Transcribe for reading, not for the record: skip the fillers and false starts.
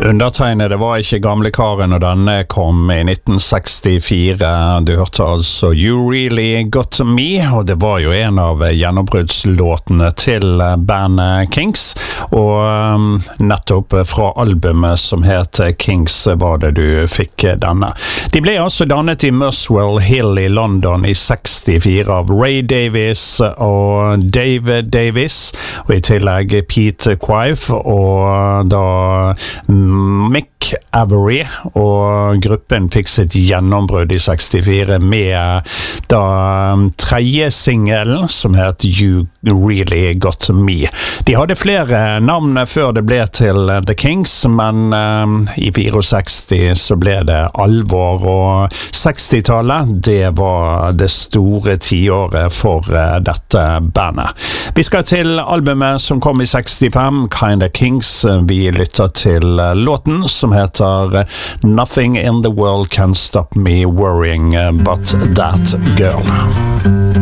Undertegnede var ikke gamle karen når denne kom i 1964. Du hørte altså You Really Got Me, og det var jo en av gjennombruddslåtene til bandet Kings, og nettopp fra albumet som het Kings var det du fikk denne. De ble altså dannet i Muswell Hill i London i 64 av Ray Davies og David Davies, og i tillegg Pete Quaife og da Mick Avery, og gruppen fikk sitt gjennombrudd i 64 med da tredje singelen som het You Really Got Me. De hadde flere navn før det ble til The Kings, men i 64 så ble det alvor, og 60-tallet, det var det store tiåret for dette bandet. Vi skal til albumet som kom i 65, Kinda Kings. Vi lytter til låten som heter Nothing in the World Can Stop Me Worrying But That Girl.